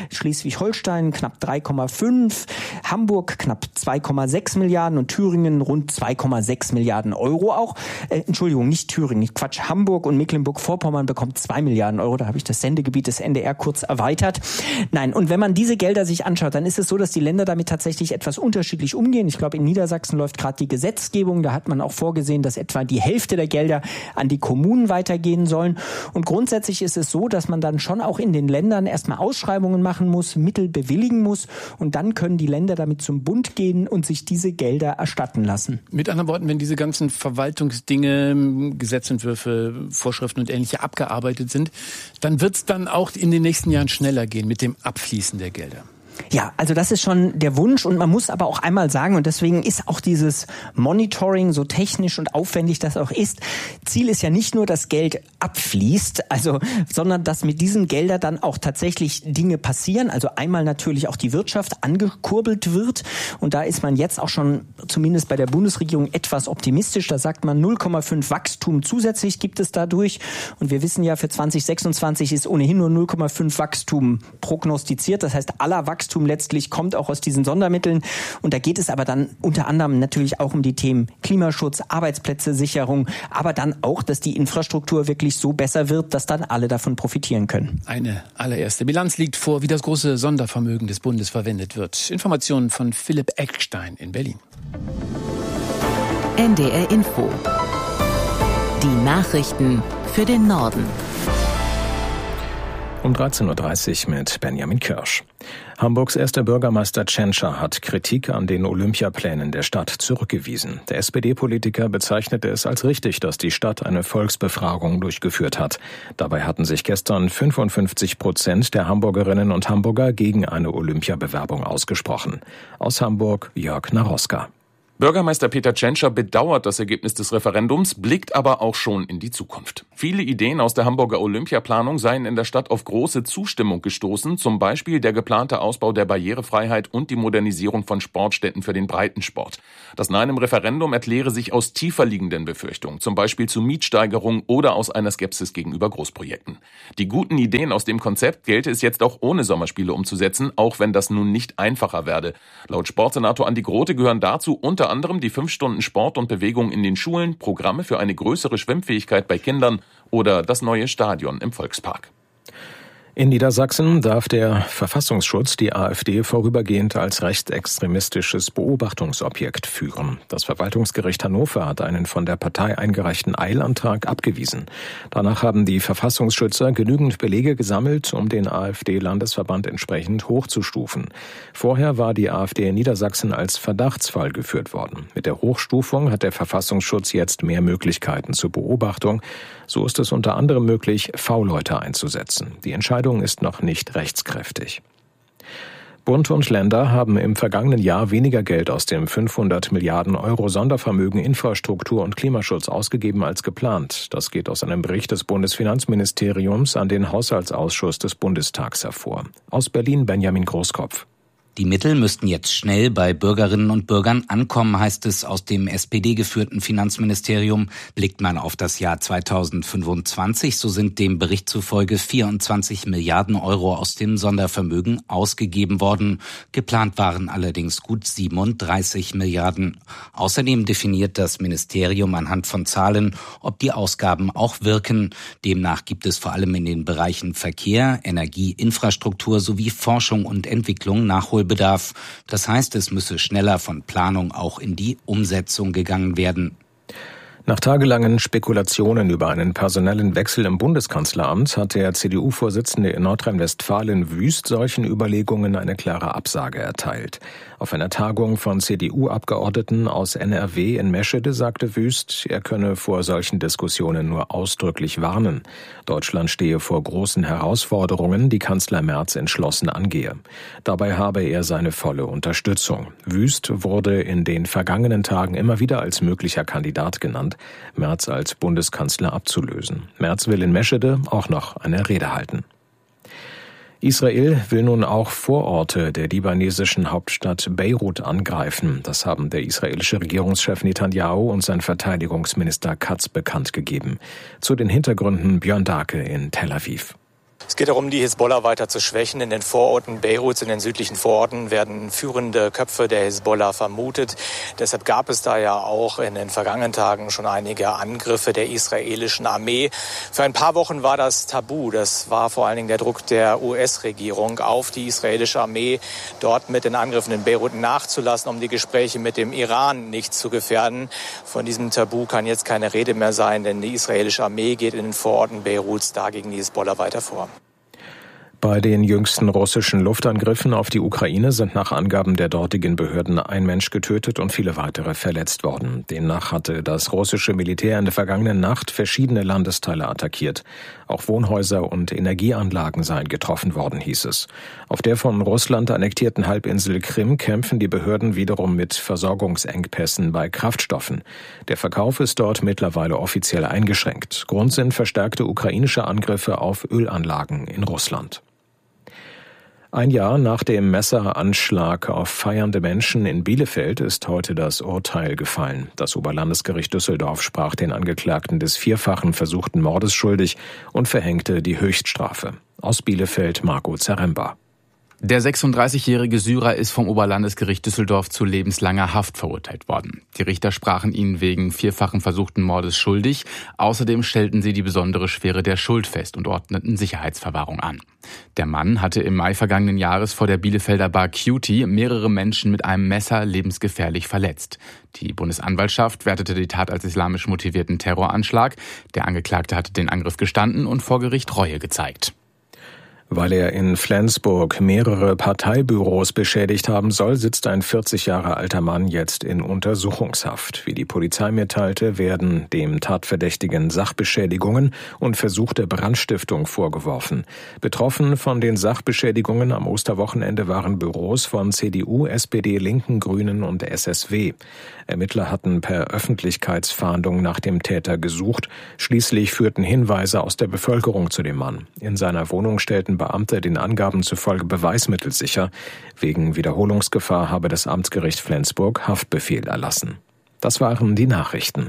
C: Schleswig-Holstein knapp drei Komma fünf, Hamburg knapp zwei Komma sechs Milliarden und Thüringen rund zwei Komma sechs Milliarden Euro auch. Äh, Entschuldigung, nicht Thüringen, Quatsch, Hamburg und Mecklenburg-Vorpommern bekommt zwei Milliarden Euro. Da habe ich das Sendegebiet des N D R kurz erweitert. Nein, und wenn man diese Gelder sich anschaut, dann ist es so, dass die Länder damit tatsächlich etwas unterschiedlich umgehen. Ich glaube, in Niedersachsen läuft gerade die Gesetzgebung. Da hat man auch vorgesehen, dass etwa die Hälfte der Gelder an die Kommunen weitergehen sollen. Und grundsätzlich ist es so, dass man dann schon auch in den Ländern erstmal Ausschreibungen machen muss, Mittel bewilligen muss und dann können die Länder damit zum Bund gehen und sich diese Gelder erstatten lassen.
F: Mit anderen Worten, wenn diese ganzen Verwaltungsdinge, Gesetzentwürfe, Vorschriften und Ähnliche abgearbeitet sind, dann wird es dann auch in den nächsten Jahren schneller gehen mit dem Abfließen der Gelder.
C: Ja, also das ist schon der Wunsch und man muss aber auch einmal sagen, und deswegen ist auch dieses Monitoring so technisch und aufwendig das auch ist, Ziel ist ja nicht nur, dass Geld abfließt, also, sondern dass mit diesen Geldern dann auch tatsächlich Dinge passieren, also einmal natürlich auch die Wirtschaft angekurbelt wird und da ist man jetzt auch schon zumindest bei der Bundesregierung etwas optimistisch, da sagt man null Komma fünf Wachstum zusätzlich gibt es dadurch und wir wissen ja, für zwanzig sechsundzwanzig ist ohnehin nur null Komma fünf Wachstum prognostiziert, das heißt aller Wachstum Wachstum letztlich kommt auch aus diesen Sondermitteln. Und da geht es aber dann unter anderem natürlich auch um die Themen Klimaschutz, Arbeitsplätze, Sicherung, aber dann auch, dass die Infrastruktur wirklich so besser wird, dass dann alle davon profitieren können.
F: Eine allererste Bilanz liegt vor, wie das große Sondervermögen des Bundes verwendet wird. Informationen von Philipp Eckstein in Berlin.
A: N D R Info. Die Nachrichten für den Norden.
B: Um dreizehn Uhr dreißig mit Benjamin Kirsch. Hamburgs erster Bürgermeister Tschentscher hat Kritik an den Olympiaplänen der Stadt zurückgewiesen. Der S P D-Politiker bezeichnete es als richtig, dass die Stadt eine Volksbefragung durchgeführt hat. Dabei hatten sich gestern fünfundfünfzig Prozent der Hamburgerinnen und Hamburger gegen eine Olympiabewerbung ausgesprochen. Aus Hamburg Jörg Naroska.
D: Bürgermeister Peter Tschentscher bedauert das Ergebnis des Referendums, blickt aber auch schon in die Zukunft. Viele Ideen aus der Hamburger Olympiaplanung seien in der Stadt auf große Zustimmung gestoßen, zum Beispiel der geplante Ausbau der Barrierefreiheit und die Modernisierung von Sportstätten für den Breitensport. Das Nein im Referendum erkläre sich aus tiefer liegenden Befürchtungen, zum Beispiel zu Mietsteigerung oder aus einer Skepsis gegenüber Großprojekten. Die guten Ideen aus dem Konzept gelte es jetzt auch ohne Sommerspiele umzusetzen, auch wenn das nun nicht einfacher werde. Laut Sportsenator Andi Grote gehören dazu unter anderem die fünf Stunden Sport und Bewegung in den Schulen, Programme für eine größere Schwimmfähigkeit bei Kindern oder das neue Stadion im Volkspark.
B: In Niedersachsen darf der Verfassungsschutz die AfD vorübergehend als rechtsextremistisches Beobachtungsobjekt führen. Das Verwaltungsgericht Hannover hat einen von der Partei eingereichten Eilantrag abgewiesen. Danach haben die Verfassungsschützer genügend Belege gesammelt, um den AfD-Landesverband entsprechend hochzustufen. Vorher war die AfD in Niedersachsen als Verdachtsfall geführt worden. Mit der Hochstufung hat der Verfassungsschutz jetzt mehr Möglichkeiten zur Beobachtung. So ist es unter anderem möglich, V-Leute einzusetzen. Die Entscheidung ist noch nicht rechtskräftig. Bund und Länder haben im vergangenen Jahr weniger Geld aus dem fünfhundert Milliarden Euro Sondervermögen Infrastruktur und Klimaschutz ausgegeben als geplant. Das geht aus einem Bericht des Bundesfinanzministeriums an den Haushaltsausschuss des Bundestags hervor. Aus Berlin Benjamin Großkopf.
E: Die Mittel müssten jetzt schnell bei Bürgerinnen und Bürgern ankommen, heißt es aus dem S P D-geführten Finanzministerium. Blickt man auf das Jahr zweitausendfünfundzwanzig, so sind dem Bericht zufolge vierundzwanzig Milliarden Euro aus dem Sondervermögen ausgegeben worden. Geplant waren allerdings gut siebenunddreißig Milliarden. Außerdem definiert das Ministerium anhand von Zahlen, ob die Ausgaben auch wirken. Demnach gibt es vor allem in den Bereichen Verkehr, Energie, Infrastruktur sowie Forschung und Entwicklung Nachholbedarf. Bedarf. Das heißt, es müsse schneller von Planung auch in die Umsetzung gegangen werden.
B: Nach tagelangen Spekulationen über einen personellen Wechsel im Bundeskanzleramt hat der C D U-Vorsitzende in Nordrhein-Westfalen Wüst solchen Überlegungen eine klare Absage erteilt. Auf einer Tagung von C D U-Abgeordneten aus N R W in Meschede sagte Wüst, er könne vor solchen Diskussionen nur ausdrücklich warnen. Deutschland stehe vor großen Herausforderungen, die Kanzler Merz entschlossen angehe. Dabei habe er seine volle Unterstützung. Wüst wurde in den vergangenen Tagen immer wieder als möglicher Kandidat genannt, Merz als Bundeskanzler abzulösen. Merz will in Meschede auch noch eine Rede halten. Israel will nun auch Vororte der libanesischen Hauptstadt Beirut angreifen. Das haben der israelische Regierungschef Netanyahu und sein Verteidigungsminister Katz bekannt gegeben. Zu den Hintergründen Björn Dake in Tel Aviv.
G: Es geht darum, die Hisbollah weiter zu schwächen. In den Vororten Beiruts, in den südlichen Vororten werden führende Köpfe der Hisbollah vermutet. Deshalb gab es da ja auch in den vergangenen Tagen schon einige Angriffe der israelischen Armee. Für ein paar Wochen war das tabu. Das war vor allen Dingen der Druck der U S-Regierung auf die israelische Armee, dort mit den Angriffen in Beirut nachzulassen, um die Gespräche mit dem Iran nicht zu gefährden. Von diesem Tabu kann jetzt keine Rede mehr sein, denn die israelische Armee geht in den Vororten Beiruts da gegen die Hisbollah weiter vor.
B: Bei den jüngsten russischen Luftangriffen auf die Ukraine sind nach Angaben der dortigen Behörden ein Mensch getötet und viele weitere verletzt worden. Demnach hatte das russische Militär in der vergangenen Nacht verschiedene Landesteile attackiert. Auch Wohnhäuser und Energieanlagen seien getroffen worden, hieß es. Auf der von Russland annektierten Halbinsel Krim kämpfen die Behörden wiederum mit Versorgungsengpässen bei Kraftstoffen. Der Verkauf ist dort mittlerweile offiziell eingeschränkt. Grund sind verstärkte ukrainische Angriffe auf Ölanlagen in Russland. Ein Jahr nach dem Messeranschlag auf feiernde Menschen in Bielefeld ist heute das Urteil gefallen. Das Oberlandesgericht Düsseldorf sprach den Angeklagten des vierfachen versuchten Mordes schuldig und verhängte die Höchststrafe. Aus Bielefeld Marco Zaremba.
I: Der sechsunddreißigjährige Syrer ist vom Oberlandesgericht Düsseldorf zu lebenslanger Haft verurteilt worden. Die Richter sprachen ihn wegen vierfachen versuchten Mordes schuldig. Außerdem stellten sie die besondere Schwere der Schuld fest und ordneten Sicherheitsverwahrung an. Der Mann hatte im Mai vergangenen Jahres vor der Bielefelder Bar Cutie mehrere Menschen mit einem Messer lebensgefährlich verletzt. Die Bundesanwaltschaft wertete die Tat als islamisch motivierten Terroranschlag. Der Angeklagte hatte den Angriff gestanden und vor Gericht Reue gezeigt.
B: Weil er in Flensburg mehrere Parteibüros beschädigt haben soll, sitzt ein vierzig Jahre alter Mann jetzt in Untersuchungshaft. Wie die Polizei mitteilte, werden dem Tatverdächtigen Sachbeschädigungen und versuchte Brandstiftung vorgeworfen. Betroffen von den Sachbeschädigungen am Osterwochenende waren Büros von C D U, S P D, Linken, Grünen und S S W. Ermittler hatten per Öffentlichkeitsfahndung nach dem Täter gesucht. Schließlich führten Hinweise aus der Bevölkerung zu dem Mann. In seiner Wohnung stellten Beamte den Angaben zufolge Beweismittel sicher. Wegen Wiederholungsgefahr habe das Amtsgericht Flensburg Haftbefehl erlassen. Das waren die Nachrichten.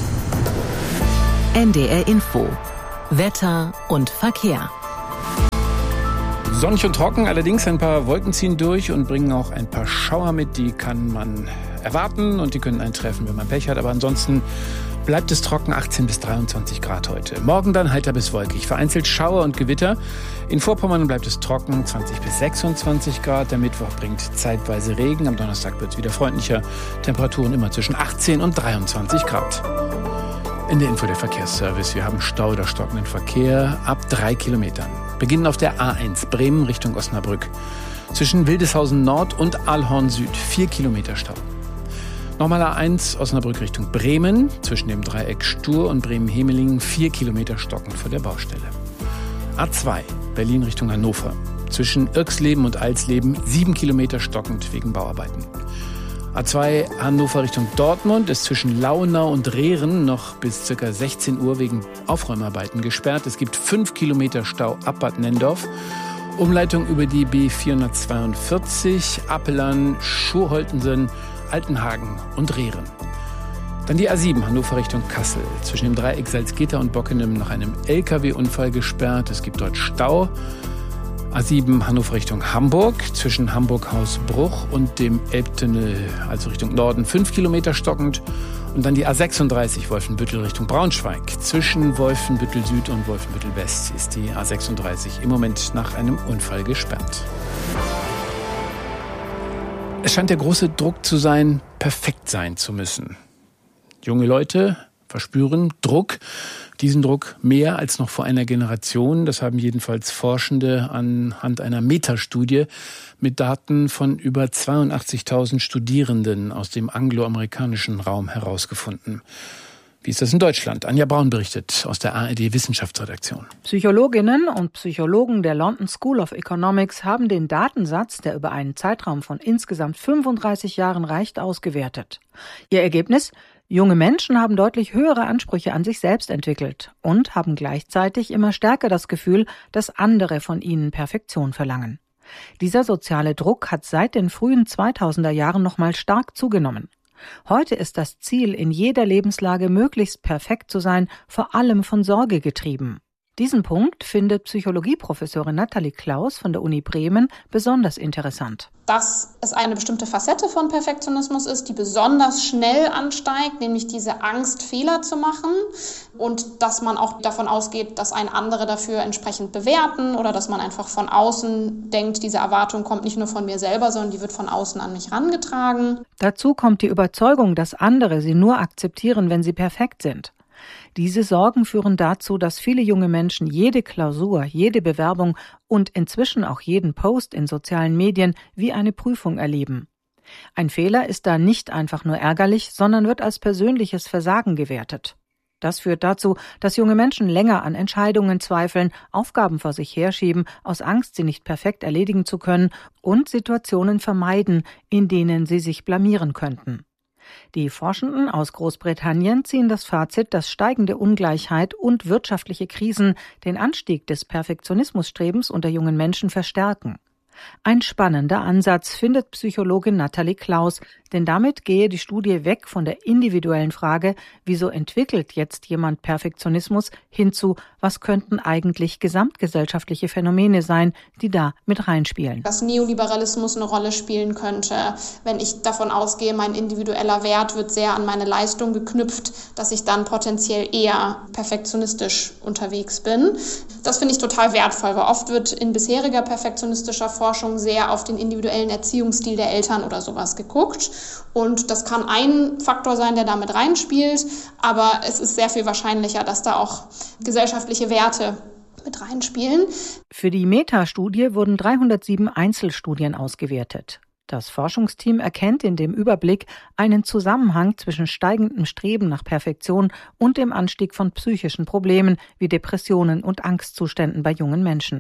A: N D R Info. Wetter und Verkehr.
F: Sonnig und trocken, allerdings ein paar Wolken ziehen durch und bringen auch ein paar Schauer mit. Die kann man erwarten und die können eintreffen, wenn man Pech hat. Aber ansonsten bleibt es trocken, achtzehn bis dreiundzwanzig Grad heute. Morgen dann heiter bis wolkig, vereinzelt Schauer und Gewitter. In Vorpommern bleibt es trocken, zwanzig bis sechsundzwanzig Grad. Der Mittwoch bringt zeitweise Regen. Am Donnerstag wird es wieder freundlicher. Temperaturen immer zwischen achtzehn und dreiundzwanzig Grad. In der Info der Verkehrsservice. Wir haben Stau oder stockenden Verkehr ab drei Kilometern. Beginnen auf der A eins Bremen Richtung Osnabrück. Zwischen Wildeshausen Nord und Allhorn Süd vier Kilometer Stau. Nochmal A eins Osnabrück Richtung Bremen. Zwischen dem Dreieck Stur und Bremen-Hemelingen vier Kilometer stockend vor der Baustelle. A zwei Berlin Richtung Hannover. Zwischen Irxleben und Alsleben sieben Kilometer stockend wegen Bauarbeiten. A zwei Hannover Richtung Dortmund ist zwischen Launau und Rehren noch bis ca. sechzehn Uhr wegen Aufräumarbeiten gesperrt. Es gibt fünf Kilometer Stau ab Bad Nendorf. Umleitung über die B vierhundertzweiundvierzig, Appelern, Schurholtensen, Altenhagen und Rehren. Dann die A sieben Hannover Richtung Kassel. Zwischen dem Dreieck Salzgitter und Bockenem nach einem L K W-Unfall gesperrt. Es gibt dort Stau. A sieben Hannover Richtung Hamburg, zwischen Hamburg-Hausbruch und dem Elbtunnel, also Richtung Norden, fünf Kilometer stockend. Und dann die A sechsunddreißig Wolfenbüttel Richtung Braunschweig. Zwischen Wolfenbüttel Süd und Wolfenbüttel West ist die A sechsunddreißig im Moment nach einem Unfall gesperrt. Es scheint der große Druck zu sein, perfekt sein zu müssen. Junge Leute verspüren Druck, diesen Druck mehr als noch vor einer Generation. Das haben jedenfalls Forschende anhand einer Metastudie mit Daten von über zweiundachtzigtausend Studierenden aus dem angloamerikanischen Raum herausgefunden. Wie ist das in Deutschland? Anja Braun berichtet aus der A R D-Wissenschaftsredaktion.
J: Psychologinnen und Psychologen der London School of Economics haben den Datensatz, der über einen Zeitraum von insgesamt fünfunddreißig Jahren reicht, ausgewertet. Ihr Ergebnis? Junge Menschen haben deutlich höhere Ansprüche an sich selbst entwickelt und haben gleichzeitig immer stärker das Gefühl, dass andere von ihnen Perfektion verlangen. Dieser soziale Druck hat seit den frühen zweitausender Jahren nochmal stark zugenommen. Heute ist das Ziel, in jeder Lebenslage möglichst perfekt zu sein, vor allem von Sorge getrieben. Diesen Punkt findet Psychologieprofessorin Nathalie Klaus von der Uni Bremen besonders interessant.
K: Dass es eine bestimmte Facette von Perfektionismus ist, die besonders schnell ansteigt, nämlich diese Angst, Fehler zu machen, und dass man auch davon ausgeht, dass einen andere dafür entsprechend bewerten oder dass man einfach von außen denkt, diese Erwartung kommt nicht nur von mir selber, sondern die wird von außen an mich herangetragen.
J: Dazu kommt die Überzeugung, dass andere sie nur akzeptieren, wenn sie perfekt sind. Diese Sorgen führen dazu, dass viele junge Menschen jede Klausur, jede Bewerbung und inzwischen auch jeden Post in sozialen Medien wie eine Prüfung erleben. Ein Fehler ist da nicht einfach nur ärgerlich, sondern wird als persönliches Versagen gewertet. Das führt dazu, dass junge Menschen länger an Entscheidungen zweifeln, Aufgaben vor sich herschieben, aus Angst, sie nicht perfekt erledigen zu können, und Situationen vermeiden, in denen sie sich blamieren könnten. Die Forschenden aus Großbritannien ziehen das Fazit, dass steigende Ungleichheit und wirtschaftliche Krisen den Anstieg des Perfektionismusstrebens unter jungen Menschen verstärken. Ein spannender Ansatz, findet Psychologin Nathalie Klaus, denn damit gehe die Studie weg von der individuellen Frage, wieso entwickelt jetzt jemand Perfektionismus, hinzu, was könnten eigentlich gesamtgesellschaftliche Phänomene sein, die da mit reinspielen.
K: Dass Neoliberalismus eine Rolle spielen könnte, wenn ich davon ausgehe, mein individueller Wert wird sehr an meine Leistung geknüpft, dass ich dann potenziell eher perfektionistisch unterwegs bin. Das finde ich total wertvoll, weil oft wird in bisheriger perfektionistischer Forschung sehr auf den individuellen Erziehungsstil der Eltern oder sowas geguckt. Und das kann ein Faktor sein, der da mit reinspielt, aber es ist sehr viel wahrscheinlicher, dass da auch gesellschaftliche Werte mit reinspielen.
J: Für die Meta-Studie wurden dreihundertsieben Einzelstudien ausgewertet. Das Forschungsteam erkennt in dem Überblick einen Zusammenhang zwischen steigendem Streben nach Perfektion und dem Anstieg von psychischen Problemen wie Depressionen und Angstzuständen bei jungen Menschen.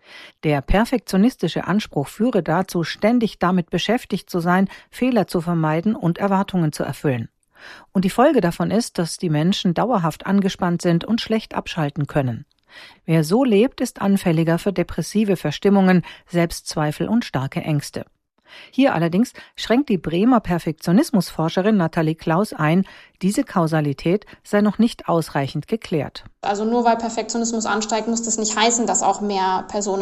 J: Der perfektionistische Anspruch führe dazu, ständig damit beschäftigt zu sein, Fehler zu vermeiden und Erwartungen zu erfüllen. Und die Folge davon ist, dass die Menschen dauerhaft angespannt sind und schlecht abschalten können. Wer so lebt, ist anfälliger für depressive Verstimmungen, Selbstzweifel und starke Ängste. Hier allerdings schränkt die Bremer Perfektionismusforscherin Nathalie Klaus ein, diese Kausalität sei noch nicht ausreichend geklärt.
K: Also nur weil Perfektionismus ansteigt, muss das nicht heißen, dass auch mehr Personen